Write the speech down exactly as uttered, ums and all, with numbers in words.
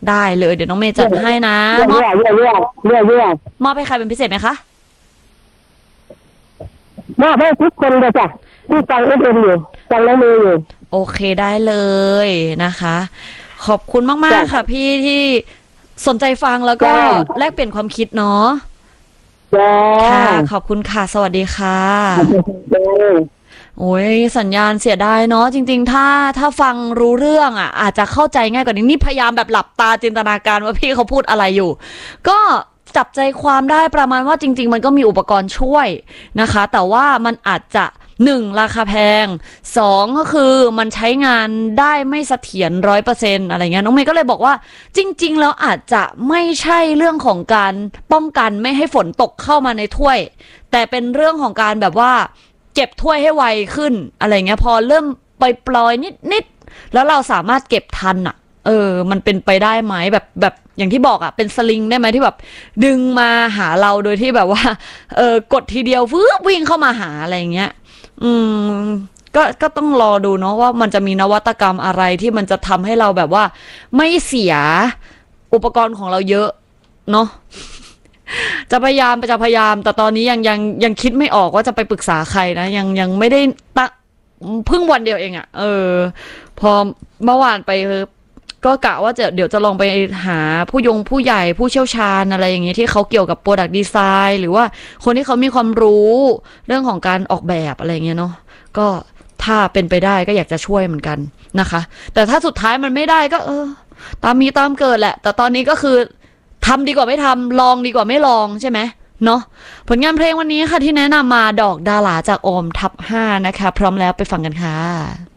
ได้เลยเดี๋ยวน้องเมย์จัดให้นะเรื่อมอบเรื่อเรื่อเรื่อเรื่อมอบให้ใครเป็นพิเศษไหมคะมอบให้ทุกคนเลยจ้ะที่ฟังเอ็มอยู่ฟังน้องเมย์อยู่โอเคได้เลยนะคะขอบคุณมากๆค่ะพี่ที่สนใจฟังแล้วก็แลกเปลี่ยนความคิดเนาะค่ะขอบคุณค่ะสวัสดีค่ะโอ้ยสัญญาณเสียดายเนาะจริงๆถ้าถ้าฟังรู้เรื่องอ่ะอาจจะเข้าใจง่ายกว่านี้นี่พยายามแบบหลับตาจินตนาการว่าพี่เขาพูดอะไรอยู่ก็จับใจความได้ประมาณว่าจริงๆมันก็มีอุปกรณ์ช่วยนะคะแต่ว่ามันอาจจะหนึ่งราคาแพงสองก็คือมันใช้งานได้ไม่เสถียรร้อยเปอร์เซ็นต์อะไรเงี้ยน้องเมย์ก็เลยบอกว่าจริงๆแล้วอาจจะไม่ใช่เรื่องของการป้องกันไม่ให้ฝนตกเข้ามาในถ้วยแต่เป็นเรื่องของการแบบว่าเก็บถ้วยให้ไวขึ้นอะไรเงี้ยพอเริ่มไปปล่อยนิดๆแล้วเราสามารถเก็บทันอ่ะเออมันเป็นไปได้ไหมแบบแบบอย่างที่บอกอ่ะเป็นสลิงได้ไหมที่แบบดึงมาหาเราโดยที่แบบว่าเออกดทีเดียวฟื้วิ่งเข้ามาหาอะไรเงี้ยอืมก็ก็ต้องรอดูเนาะว่ามันจะมีนวัตกรรมอะไรที่มันจะทำให้เราแบบว่าไม่เสียอุปกรณ์ของเราเยอะเนาะจะพยายามจะพยายามแต่ตอนนี้ยังยังยังคิดไม่ออกว่าจะไปปรึกษาใครนะยังยังไม่ได้ตะเพิ่งวันเดียวเองอะ่ะเออพอเมื่อวานไปก็กะว่าจะเดี๋ยวจะลองไปหาผู้ยงผู้ใหญ่ผู้เชี่ยวชาญอะไรอย่างเงี้ยที่เขาเกี่ยวกับ Product Design หรือว่าคนที่เขามีความรู้เรื่องของการออกแบบอะไรเงี้ยเนาะก็ถ้าเป็นไปได้ก็อยากจะช่วยเหมือนกันนะคะแต่ถ้าสุดท้ายมันไม่ได้ก็เออตามมีตามเกิดแหละแต่ตอนนี้ก็คือทำดีกว่าไม่ทำลองดีกว่าไม่ลองใช่ไหมเนาะผลงานเพลงวันนี้ค่ะที่แนะนำมาดอกดาราจากโอมทับห้านะคะพร้อมแล้วไปฟังกันค่ะ